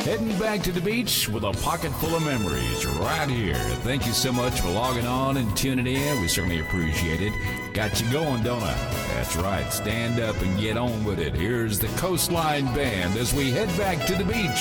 Heading back to the beach with a pocket full of memories right here. Thank you so much for logging on and tuning in. We certainly appreciate it. Got you going, don't I? That's right. Stand up and get on with it. Here's the Coastline Band as we head back to the beach